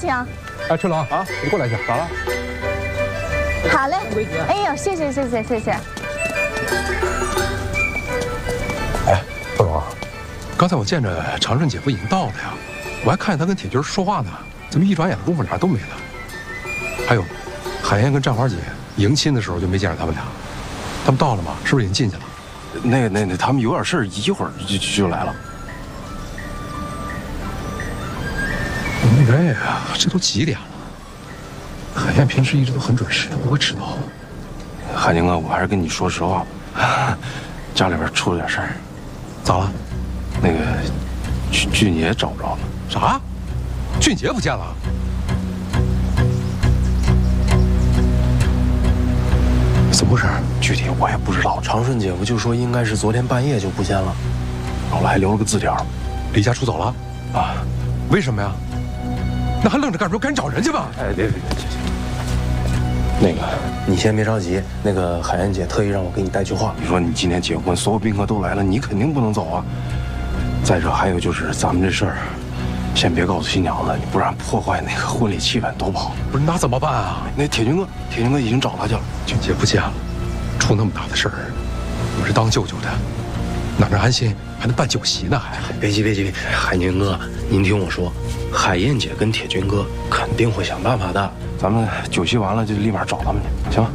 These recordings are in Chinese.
啊。 哎，春龙啊，你过来一下，咋了？ 好嘞。哎呦，谢谢。 哎，春龙，刚才我见着长顺姐夫已经到了呀，我还看见他跟铁军说话呢，怎么一转眼的功夫俩都没了？还有，海燕跟战花姐迎亲的时候就没见着他们俩，他们到了吗？是不是已经进去了？ 那他们有点事，一会儿就来了。 哎呀，这都几点了？海燕平时一直都很准时，不会迟到。 海宁哥，我还是跟你说实话吧，家里边出了点事儿。 咋了？ 那个俊杰找不着了。 啥？俊杰不见了？怎么回事？ 具体我也不知道。长顺姐夫就说应该是昨天半夜就不见了，后来还留了个字条， 离家出走了？ 啊？ 为什么呀？那还愣着干什么？赶紧找人去吧！ 哎，别，那个你先别着急，那个海燕姐特意让我给你带句话。你说你今天结婚，所有宾客都来了，你肯定不能走啊。再者还有就是咱们这事儿，先别告诉新娘子，不然破坏那个婚礼气氛多不好。 不是，那怎么办啊？ 那铁军哥已经找他去了。 俊杰不见了，出那么大的事儿，我是当舅舅的，哪能安心？还能办酒席呢？还别急，海宁哥，您听我说，海燕姐跟铁军哥肯定会想办法的。咱们酒席完了就立马找他们去，行吗？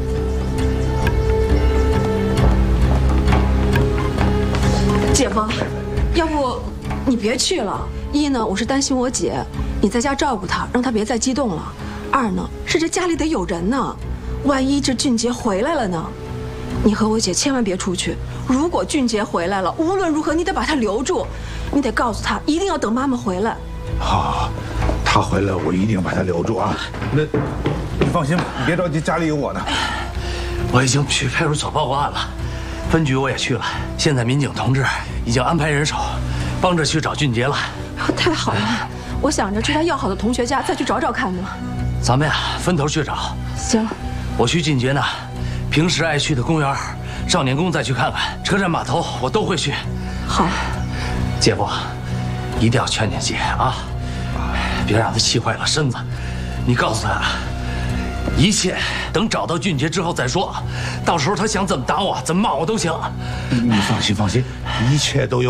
姐夫，要不你别去了。一呢，我是担心我姐，你在家照顾她，让她别再激动了。二呢，是这家里得有人呢，万一这俊杰回来了呢？你和我姐千万别出去。如果俊杰回来了，无论如何你得把他留住，你得告诉他一定要等妈妈回来。 好，他回来我一定把他留住啊。那，你放心吧，你别着急，家里有我呢。 我已经去派出所报过案了，分局我也去了，现在民警同志已经安排人手，帮着去找俊杰了。 太好了，我想着去他要好的同学家再去找找看呢。 咱们呀，分头去找。 行， 我去俊杰呢，平时爱去的公园、少年宫再去看看，车站码头我都会去。 好， 姐夫，一定要劝劝姐啊，别让她气坏了身子。你告诉她，一切等找到俊杰之后再说，到时候她想怎么打我、怎么骂我都行。 你放心，一切都有